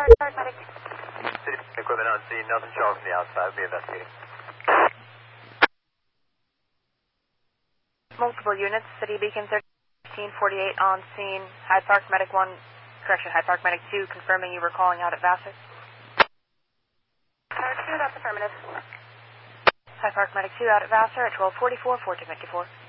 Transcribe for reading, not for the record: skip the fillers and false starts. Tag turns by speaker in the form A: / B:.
A: Park Medic.
B: City equipment on scene, nothing showing from the outside. We'll be investigating.
A: Multiple units, City Beacon 1348 on scene. Hyde Park Medic 1, Hyde Park Medic 2, confirming you were calling out at Vassar.
C: Medic 2, that's affirmative.
A: Hyde Park Medic 2 out at Vassar at 1244, 4254.